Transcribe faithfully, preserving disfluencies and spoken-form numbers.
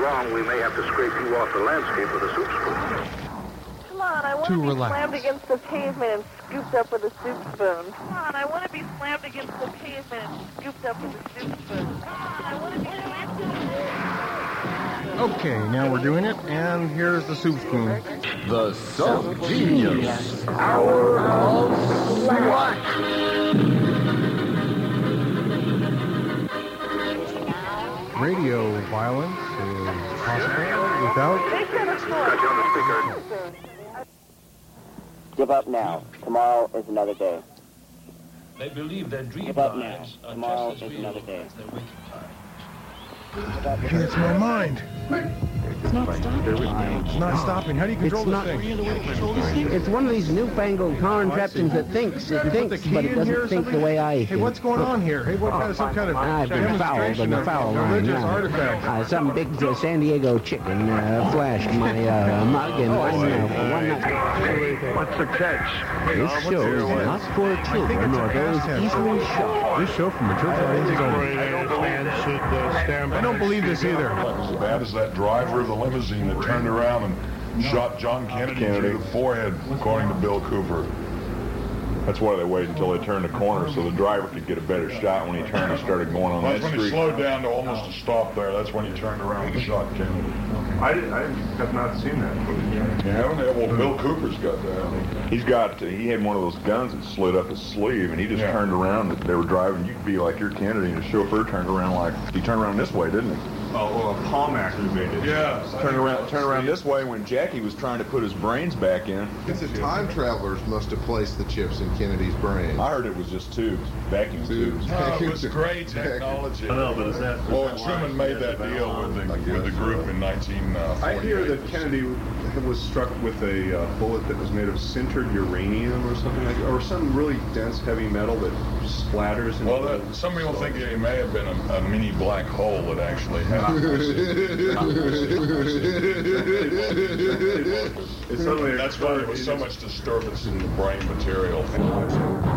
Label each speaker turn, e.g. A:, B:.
A: wrong, we may have to scrape you off the landscape with a soup spoon.
B: Come on, I want
C: Too
B: to be
C: relaxed.
B: slammed against the pavement and scooped up with a soup spoon. Come on, I want to be slammed against the pavement and scooped up with a soup spoon. Come on, I want to be slammed against
C: Okay, now we're doing it, and here's the soup spoon.
D: The Soap Genius Hour of Slack.
C: Radio violence is possible without...
B: They said a
A: Got you on the speaker.
E: Give up now. Tomorrow is another day.
F: They believe their dream
E: Give up now.
F: lives are
E: Tomorrow
F: just as
E: is
F: real
E: another day.
F: as their waking time.
C: Hey, that's my mind.
G: It's not stopping.
C: It's not stopping. How do you control
G: It's
C: this
G: not-
C: thing?
G: It's one of these newfangled contraptions that thinks. It
C: You put the
G: thinks,
C: key
G: but it
C: in here or
G: doesn't think
C: something?
G: the way I
C: Hey,
G: think.
C: what's going on here? Hey, what kind of, some kind of
G: I've been fouled
C: demonstration
G: in the
C: of
G: foul line.
C: religious
G: yeah.
C: artifacts?
G: Uh, some big uh, San Diego chicken uh, flashed my uh, mug, and I'm uh, one night.
A: What's the catch?
G: This show is not for children or those easily shocked.
C: This show from mature audiences only. I don't believe this either.
H: As bad as that driver of the limousine that turned around and shot John Kennedy, Kennedy through the forehead, according to Bill Cooper.
I: That's why they waited until they turned the corner so the driver could get a better shot when he turned and started going on
H: That's
I: that
H: when he
I: street.
H: slowed down to almost a stop there. That's when he turned around and shot Kennedy.
J: I, did, I have not seen that footage.
H: You haven't? Yeah, well, Bill Cooper's got that.
I: He's got, he had one of those guns that slid up his sleeve, and he just
H: Yeah.
I: turned around. They were driving, you could be like you're Kennedy, and the chauffeur turned around like, he turned around this way, didn't he?
J: Oh, well, a palm activated.
H: Yeah.
I: Turned around, turned around this way when Jackie was trying to put his brains back in.
K: The time travelers must have placed the chips in Kennedy's brain.
I: I heard it was just tubes, vacuum tubes.
H: Oh, it was great technology.
J: I know, but is that...
H: Well, when Truman made that deal with the, with the group in nineteen forty-eight.
J: I hear that Kennedy was struck with a uh, bullet that was made of sintered uranium or something like that, or some really dense heavy metal that splatters.
H: Well, that, some people think it may have been a, a mini black hole that actually happened.
J: It's suddenly
H: That's why there was so much disturbance in the brain material.